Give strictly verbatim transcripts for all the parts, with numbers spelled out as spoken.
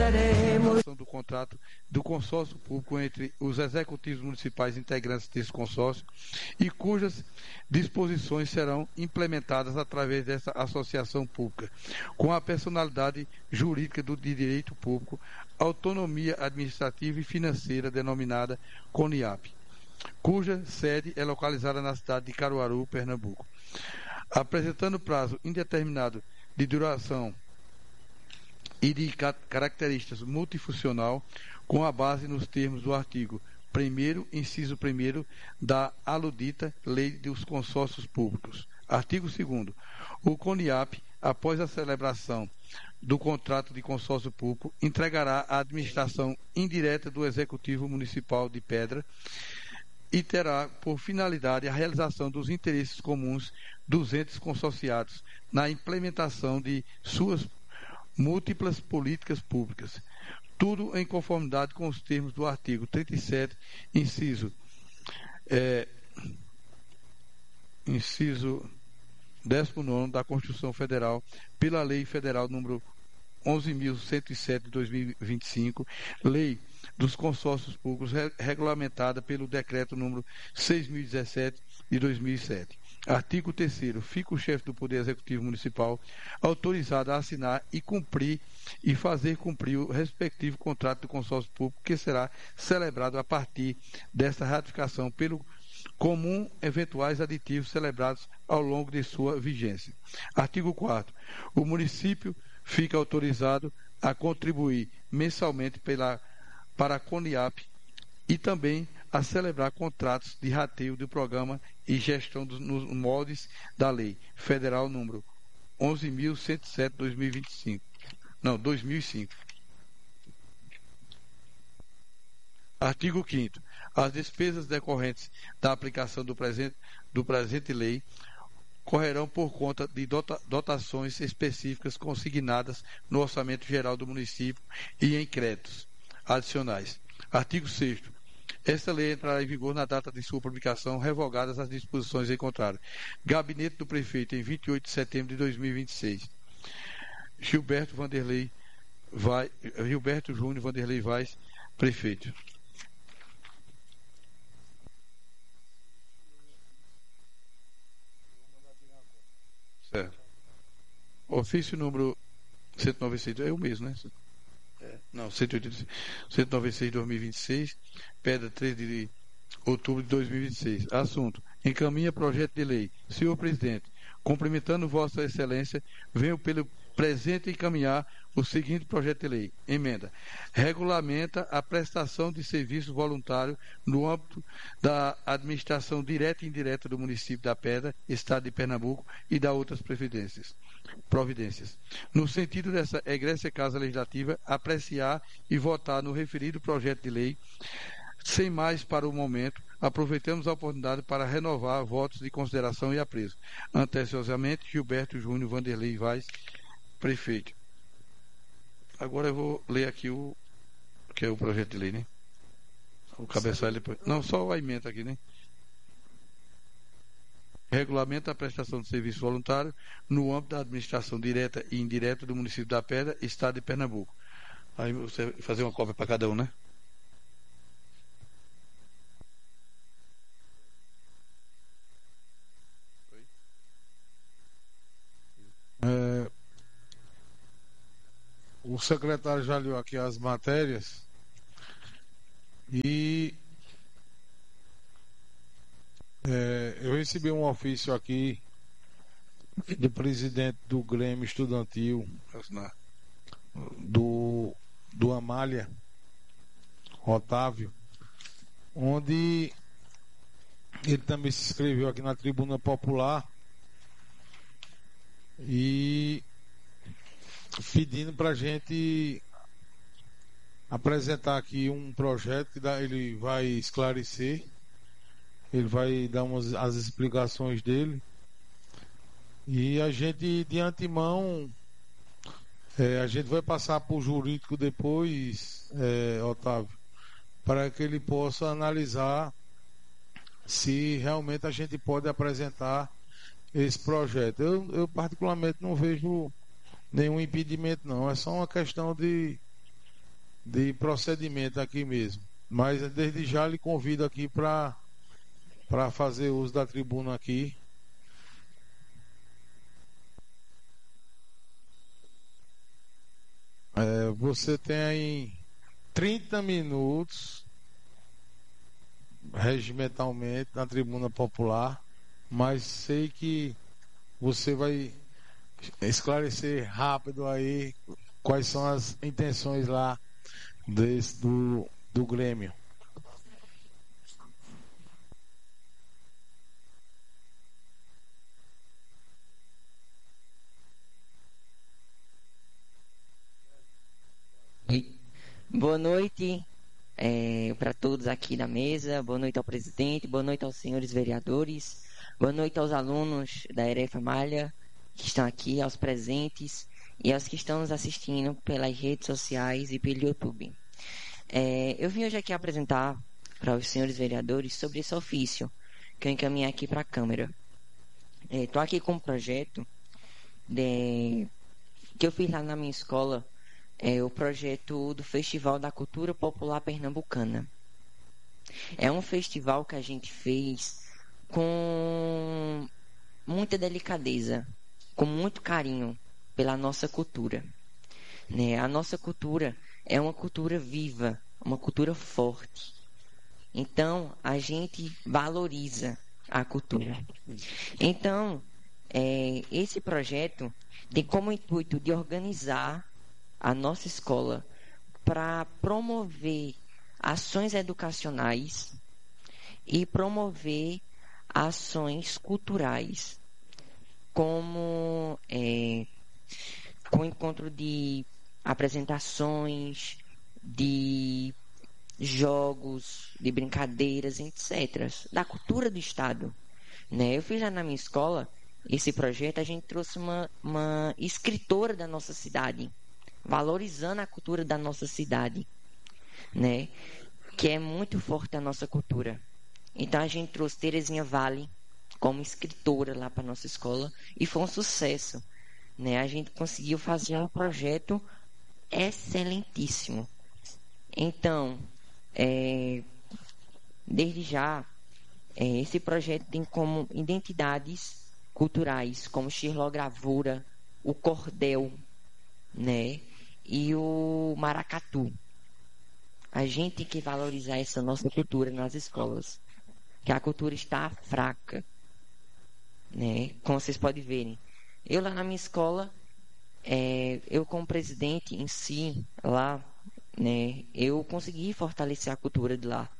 defenderemos do contrato do consórcio público entre os executivos municipais integrantes desse consórcio e cujas disposições serão implementadas através dessa associação pública, com a personalidade jurídica do de direito público, autonomia administrativa e financeira denominada CONIAP, cuja sede é localizada na cidade de Caruaru, Pernambuco, apresentando prazo indeterminado de duração e de características multifuncional, com a base nos termos do artigo primeiro, inciso primeiro da aludita Lei dos Consórcios Públicos. Artigo segundo. O CONIAP, após a celebração do contrato de consórcio público, entregará à administração indireta do Executivo Municipal de Pedra e terá por finalidade a realização dos interesses comuns dos entes consorciados na implementação de suas múltiplas políticas públicas, tudo em conformidade com os termos do artigo trinta e sete, inciso, é, inciso décimo nono da Constituição Federal, pela Lei Federal número onze mil cento e sete de dois mil e vinte e cinco, Lei dos Consórcios Públicos, re regulamentada pelo Decreto número seis mil e dezessete de dois mil e sete. Artigo terceiro. Fica o chefe do Poder Executivo Municipal autorizado a assinar e cumprir e fazer cumprir o respectivo contrato de consórcio público, que será celebrado a partir desta ratificação pelo comum eventuais aditivos celebrados ao longo de sua vigência. Artigo quarto. O município fica autorizado a contribuir mensalmente pela, para a CONIAP e também a celebrar contratos de rateio do programa e gestão dos, nos moldes da Lei Federal número onze mil cento e sete de dois mil e vinte e cinco. Não, dois mil e cinco. Artigo quinto. As despesas decorrentes da aplicação do presente, do presente lei correrão por conta de dota, dotações específicas consignadas no Orçamento Geral do município e em créditos adicionais. Artigo sexto. Esta lei entrará em vigor na data de sua publicação, revogadas as disposições em contrário. Gabinete do Prefeito, em vinte e oito de setembro de dois mil e vinte e seis. Gilberto Vanderlei Vai, Gilberto Júnior Vanderlei Vaz, Prefeito. Certo. Ofício número cento e noventa e seis, é o mesmo, né? É, não, cento e oitenta, cento e noventa e seis de dois mil e vinte e seis, pedra três de outubro de dois mil e vinte e seis. Assunto: encaminha projeto de lei. Senhor Presidente, cumprimentando Vossa Excelência, venho pelo presente encaminhar o seguinte projeto de lei. Emenda. Regulamenta a prestação de serviço voluntário no âmbito da administração direta e indireta do município da Pedra, Estado de Pernambuco e da outras previdências. providências. No sentido dessa egressa Casa Legislativa, apreciar e votar no referido projeto de lei. Sem mais para o momento, aproveitamos a oportunidade para renovar votos de consideração e apreço. Anteciosamente, Gilberto Júnior Vanderlei Vaz, Prefeito. Agora eu vou ler aqui o que é o projeto de lei, né? O cabeçalho depois. Não, só o emenda aqui, né? Regulamenta a prestação de serviço voluntário no âmbito da administração direta e indireta do município da Pedra, Estado de Pernambuco. Aí você vai fazer uma cópia para cada um, né? É, o secretário já leu aqui as matérias e é, eu recebi um ofício aqui do presidente do Grêmio Estudantil do, do Amália, Otávio, onde ele também se inscreveu aqui na Tribuna Popular e pedindo para a gente apresentar aqui um projeto que dá, ele vai esclarecer, ele vai dar umas, as explicações dele e a gente de antemão é, a gente vai passar para o jurídico depois, é, Otávio, para que ele possa analisar se realmente a gente pode apresentar esse projeto. Eu, eu particularmente não vejo nenhum impedimento não, é só uma questão de de procedimento aqui mesmo. Mas desde já lhe convido aqui para para fazer uso da tribuna aqui. É, você tem aí trinta minutos regimentalmente na tribuna popular, mas sei que você vai esclarecer rápido aí quais são as intenções lá desse, do, do Grêmio. Boa noite é, para todos aqui na mesa, boa noite ao presidente, boa noite aos senhores vereadores, boa noite aos alunos da Erefa Malha que estão aqui, aos presentes e aos que estão nos assistindo pelas redes sociais e pelo YouTube. É, eu vim hoje aqui apresentar para os senhores vereadores sobre esse ofício que eu encaminhei aqui para a Câmara. Estou é, aqui com um projeto de, que eu fiz lá na minha escola, é o projeto do Festival da Cultura Popular Pernambucana. É um festival que a gente fez com muita delicadeza, com muito carinho pela nossa cultura. Né? A nossa cultura é uma cultura viva, uma cultura forte. Então, a gente valoriza a cultura. Então, é, esse projeto tem como intuito de organizar a nossa escola para promover ações educacionais e promover ações culturais, como é, com o encontro de apresentações, de jogos, de brincadeiras, etcétera, da cultura do Estado. Né? Eu fiz lá na minha escola esse projeto, a gente trouxe uma, uma escritora da nossa cidade, valorizando a cultura da nossa cidade, né? Que é muito forte a nossa cultura. Então a gente trouxe Terezinha Vale como escritora lá para nossa escola e foi um sucesso, né? A gente conseguiu fazer um projeto excelentíssimo. Então, é, desde já, é, esse projeto tem como identidades culturais como xilogravura, o cordel, né? E o maracatu. A gente tem que valorizar essa nossa cultura nas escolas, que a cultura está fraca, né? Como vocês podem verem. Eu lá na minha escola, é, eu como presidente em si, lá, né? Eu consegui fortalecer a cultura de lá.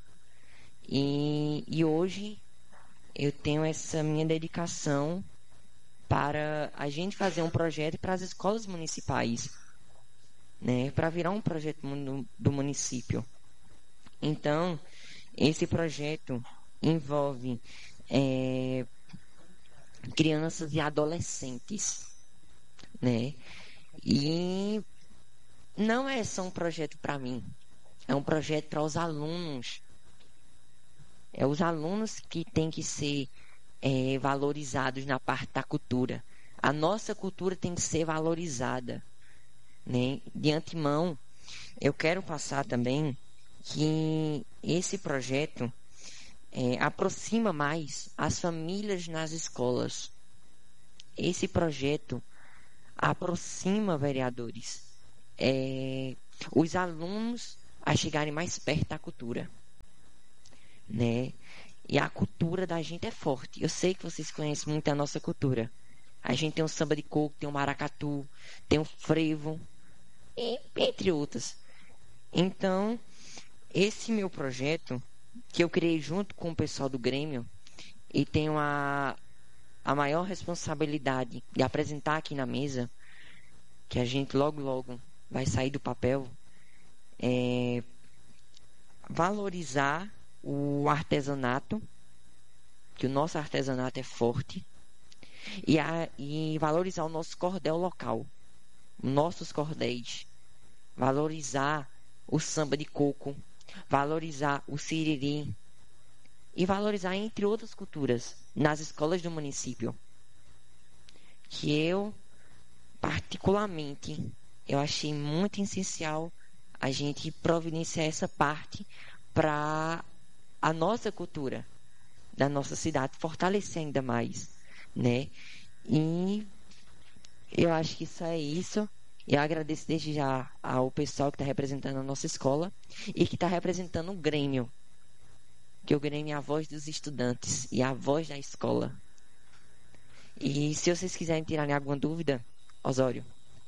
E, e hoje eu tenho essa minha dedicação para a gente fazer um projeto para as escolas municipais, né, para virar um projeto do município. Então, esse projeto envolve é, crianças e adolescentes, né? E não é só um projeto para mim, é um projeto para os alunos. É os alunos que têm que ser é, valorizados na parte da cultura. A nossa cultura tem que ser valorizada. Né? De antemão, eu quero passar também que esse projeto é, aproxima mais as famílias nas escolas. Esse projeto aproxima, vereadores, é, os alunos a chegarem mais perto da cultura. Né? E a cultura da gente é forte. Eu sei que vocês conhecem muito a nossa cultura. A gente tem o samba de coco, tem o maracatu, tem o frevo, entre outras. Então, esse meu projeto, que eu criei junto com o pessoal do Grêmio, e tenho a, a maior responsabilidade de apresentar aqui na mesa, que a gente logo, logo vai sair do papel, é valorizar o artesanato, que o nosso artesanato é forte, e, a, e valorizar o nosso cordel local, nossos cordéis, valorizar o samba de coco, valorizar o siriri e valorizar, entre outras culturas, nas escolas do município. Que eu, particularmente, eu achei muito essencial a gente providenciar essa parte para a nossa cultura da nossa cidade, fortalecer ainda mais, né? E eu acho que isso é isso. Eu agradeço desde já ao pessoal que está representando a nossa escola e que está representando o Grêmio, que o Grêmio é a voz dos estudantes e a voz da escola. E se vocês quiserem tirarem alguma dúvida, Osório.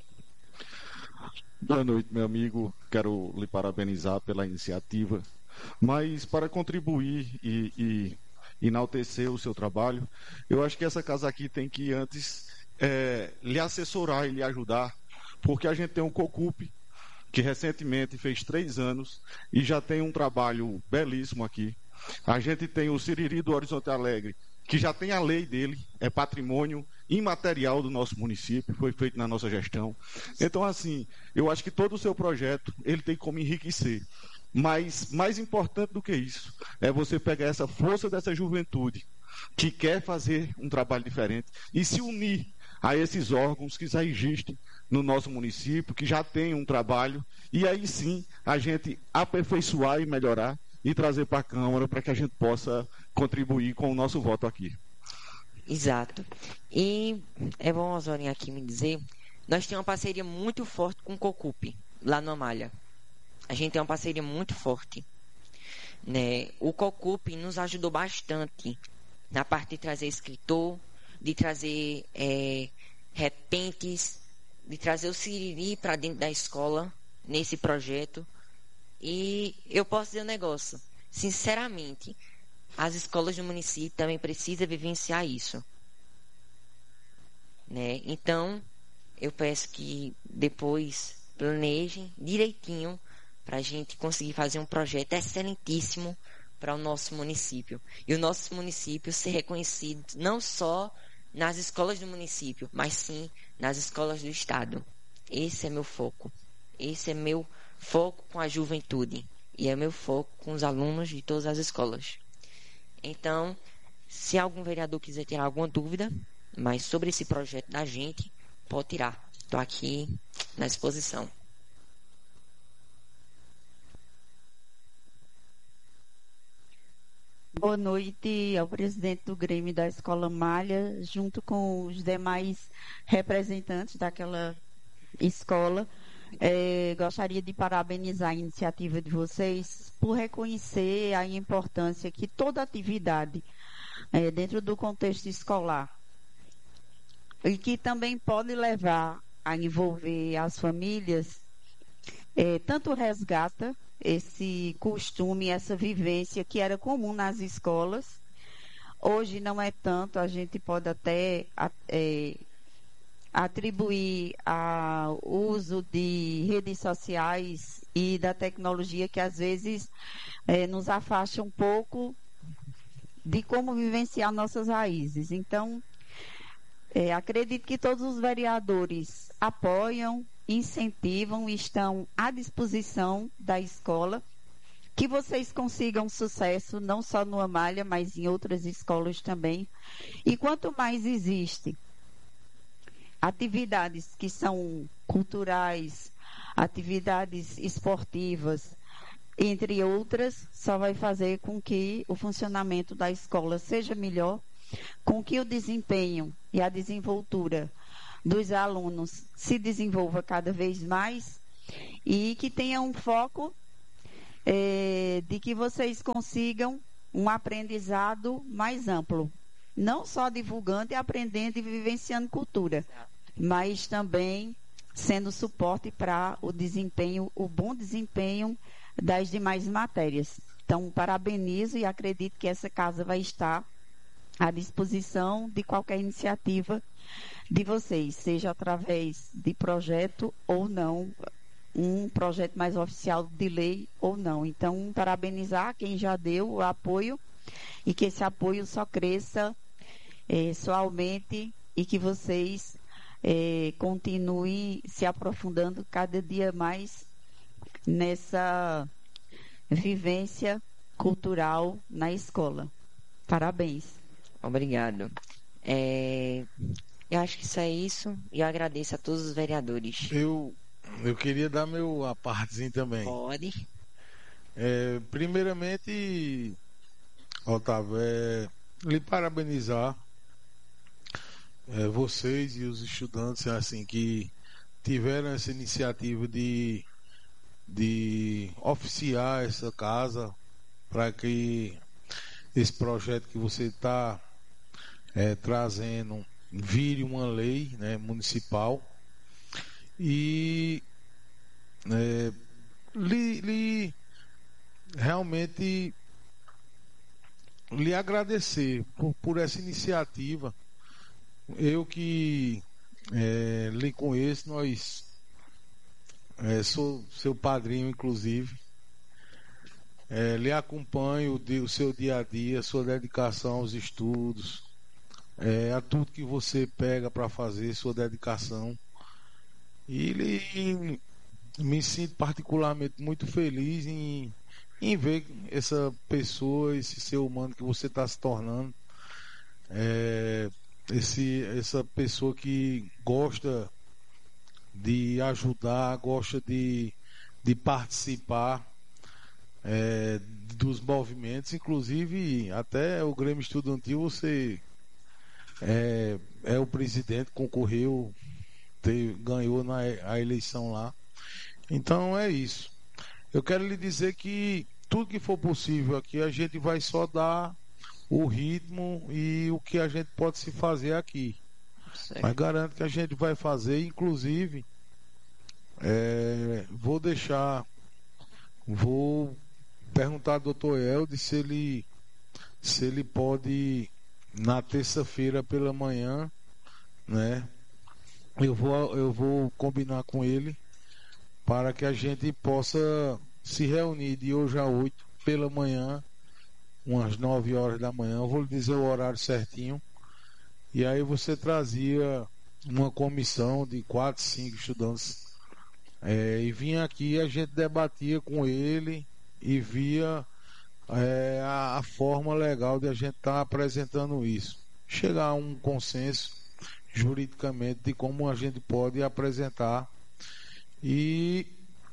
Boa noite, meu amigo. Quero lhe parabenizar pela iniciativa, mas para contribuir e, e enaltecer o seu trabalho, eu acho que essa casa aqui tem que antes é, lhe assessorar e lhe ajudar, porque a gente tem um COCUP, que recentemente fez três anos e já tem um trabalho belíssimo aqui. A gente tem o Siriri do Horizonte Alegre, que já tem a lei dele, é patrimônio imaterial do nosso município, foi feito na nossa gestão. Então, assim, eu acho que todo o seu projeto, ele tem como enriquecer. Mas, mais importante do que isso, é você pegar essa força dessa juventude que quer fazer um trabalho diferente e se unir a esses órgãos que já existem no nosso município, que já tem um trabalho, e aí sim a gente aperfeiçoar e melhorar e trazer para a Câmara para que a gente possa contribuir com o nosso voto aqui. Exato. E é bom, Osório, aqui me dizer, nós temos uma parceria muito forte com o COCUP, lá no Amália. A gente tem uma parceria muito forte, né? O COCUP nos ajudou bastante na parte de trazer escritor, de trazer é, repentes, de trazer o Siriri para dentro da escola, nesse projeto. E eu posso dizer um negócio, sinceramente, as escolas do município também precisam vivenciar isso, né? Então, eu peço que depois planejem direitinho para a gente conseguir fazer um projeto excelentíssimo para o nosso município. E o nosso município ser reconhecido não só nas escolas do município, mas sim nas escolas do estado. Esse é meu foco. Esse é meu foco com a juventude. E é meu foco com os alunos de todas as escolas. Então, se algum vereador quiser tirar alguma dúvida, mas sobre esse projeto da gente, pode tirar. Estou aqui na exposição. Boa noite ao presidente do Grêmio da Escola Malha, junto com os demais representantes daquela escola. É, gostaria de parabenizar a iniciativa de vocês por reconhecer a importância que toda atividade é, dentro do contexto escolar e que também pode levar a envolver as famílias, é, tanto resgata esse costume, essa vivência que era comum nas escolas. Hoje não é tanto, a gente pode até é, atribuir ao uso de redes sociais e da tecnologia que às vezes é, nos afasta um pouco de como vivenciar nossas raízes. Então, é, acredito que todos os vereadores apoiam, incentivam e estão à disposição da escola, que vocês consigam sucesso não só no Amália, mas em outras escolas também. E quanto mais existe atividades que são culturais, atividades esportivas, entre outras, só vai fazer com que o funcionamento da escola seja melhor, com que o desempenho e a desenvoltura dos alunos se desenvolva cada vez mais e que tenha um foco é, de que vocês consigam um aprendizado mais amplo, não só divulgando e aprendendo e vivenciando cultura, mas também sendo suporte para o desempenho, o bom desempenho das demais matérias. Então, parabenizo e acredito que essa casa vai estar à disposição de qualquer iniciativa de vocês, seja através de projeto ou não, um projeto mais oficial de lei ou não. Então, parabenizar quem já deu o apoio e que esse apoio só cresça, é, só aumente e que vocês é, continuem se aprofundando cada dia mais nessa vivência cultural na escola. Parabéns. Obrigado. É, eu acho que isso é isso e eu agradeço a todos os vereadores. Eu, eu queria dar meu a partezinho também. Pode. É, primeiramente, Otávio, é, lhe parabenizar, é, vocês e os estudantes assim que tiveram essa iniciativa de, de oficiar essa casa para que esse projeto que você está é, trazendo vire uma lei, né, municipal. E é, lhe, lhe realmente lhe agradecer por, por essa iniciativa. Eu que é, lhe conheço, nós é, sou seu padrinho, inclusive. É, lhe acompanho o, o seu dia a dia, sua dedicação aos estudos, é, a tudo que você pega para fazer, sua dedicação. E lhe, me sinto particularmente muito feliz em, em ver essa pessoa, esse ser humano que você está se tornando. É, esse, essa pessoa que gosta de ajudar, gosta de, de participar é, dos movimentos, inclusive até o Grêmio Estudantil você é, é o presidente, concorreu, te, ganhou na a eleição lá. Então é isso. Eu quero lhe dizer que tudo que for possível aqui a gente vai só dar o ritmo e o que a gente pode se fazer aqui. Certo. Mas garanto que a gente vai fazer, inclusive é, vou deixar, vou perguntar ao doutor Elde se ele, se ele pode na terça-feira pela manhã, né? Eu vou, eu vou combinar com ele para que a gente possa se reunir de hoje a oito pela manhã, umas nove horas da manhã. Eu vou lhe dizer o horário certinho. E aí você trazia uma comissão de quatro, cinco estudantes é, e vinha aqui, a gente debatia com ele e via é, a, a forma legal de a gente estar tá apresentando isso. Chegar a um consenso juridicamente de como a gente pode apresentar. E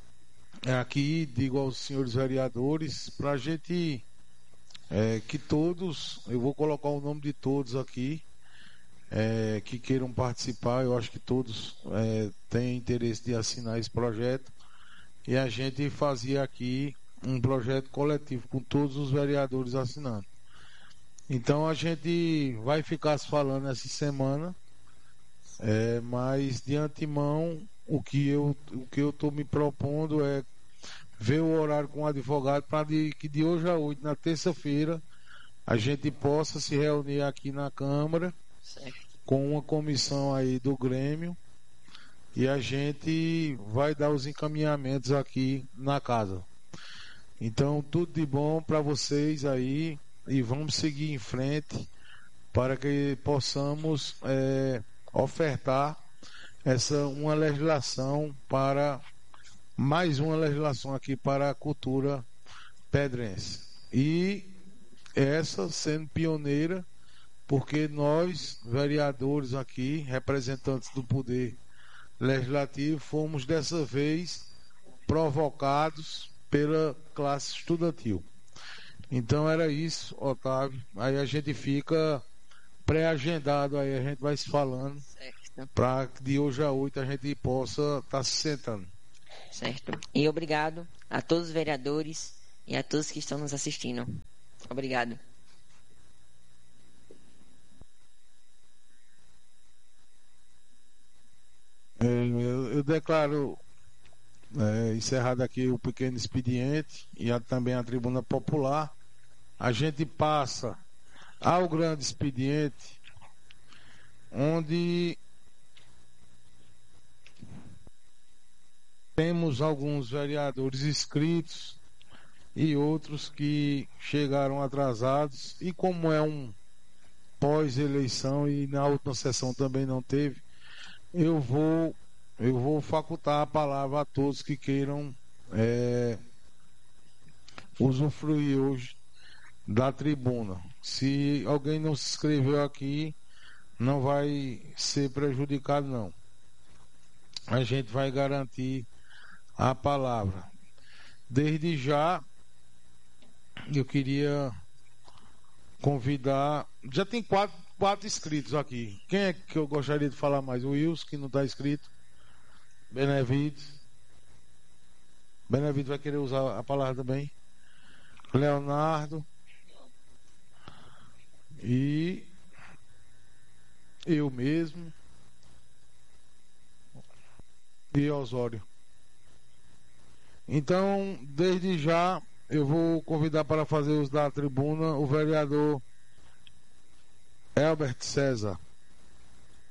aqui digo aos senhores vereadores para a gente é, que todos, eu vou colocar o nome de todos aqui é, que queiram participar. Eu acho que todos é, têm interesse de assinar esse projeto e a gente fazia aqui um projeto coletivo com todos os vereadores assinando. Então a gente vai ficar se falando essa semana, é, mas de antemão o que eu o que eu estou me propondo é ver o horário com o advogado para que de hoje a oito, na terça-feira, a gente possa se reunir aqui na Câmara certo. Com uma comissão aí do Grêmio e a gente vai dar os encaminhamentos aqui na casa. Então tudo de bom para vocês aí e vamos seguir em frente para que possamos é, ofertar essa uma legislação para mais uma legislação aqui para a cultura pedrense. E essa sendo pioneira, porque nós, vereadores aqui, representantes do Poder Legislativo, fomos dessa vez provocados pela classe estudantil. Então era isso, Otávio. Aí a gente fica pré-agendado, aí a gente vai se falando para que de hoje a oito a gente possa estar tá se sentando. Certo. E obrigado a todos os vereadores e a todos que estão nos assistindo. Obrigado. Eu, eu declaro é, encerrado aqui o pequeno expediente e a, também a tribuna popular. A gente passa ao grande expediente, onde temos alguns vereadores inscritos e outros que chegaram atrasados. E como é um pós-eleição e na última sessão também não teve, eu vou, eu vou facultar a palavra a todos que queiram é, usufruir hoje da tribuna. Se alguém não se inscreveu aqui, não vai ser prejudicado não. a gente vai garantir a palavra. Desde já, eu queria convidar. Já tem quatro, quatro inscritos aqui. Quem é que eu gostaria de falar mais? O Wilson, que não está inscrito. Benevides. Benevides vai querer usar a palavra também. Leonardo. E eu mesmo. E Osório. Então, desde já, eu vou convidar para fazer uso da tribuna o vereador Elbert César.